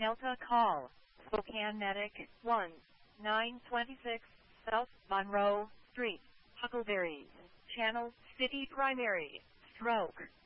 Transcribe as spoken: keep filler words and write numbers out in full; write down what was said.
Delta call. Spokane Medic one nine two six South Monroe Street, Huckleberry. Channel City Primary. Stroke.